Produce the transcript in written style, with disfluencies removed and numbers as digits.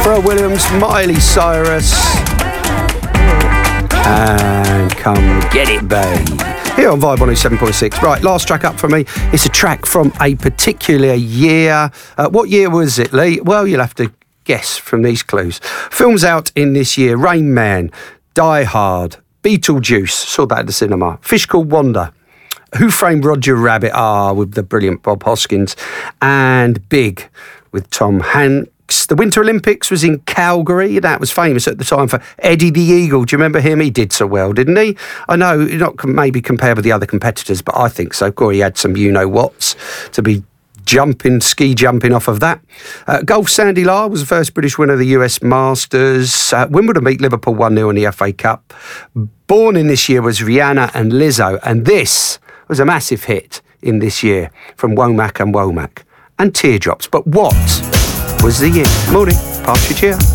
Pharrell Williams, Miley Cyrus, and Come Get It, Babe. Here on Vibe 107.6. Right, last track up for me. It's a track from a particular year. What year was it, Lee? Well, you'll have to guess from these clues. Films out in this year: Rain Man, Die Hard, Beetlejuice, saw that at the cinema, Fish Called Wanda, Who Framed Roger Rabbit, with the brilliant Bob Hoskins, and Big with Tom Hanks. The Winter Olympics was in Calgary. That was famous at the time for Eddie the Eagle. Do you remember him? He did so well, didn't he? I know, not maybe compared with the other competitors, but I think so. Corey had some you-know-whats to be ski jumping off of that. Golf, Sandy Lar was the first British winner of the US Masters. Wimbledon beat Liverpool 1-0 in the FA Cup. Born in this year was Rihanna and Lizzo, and this was a massive hit in this year from Womack and Womack and Teardrops. But what was the year? Morning, pass your chair.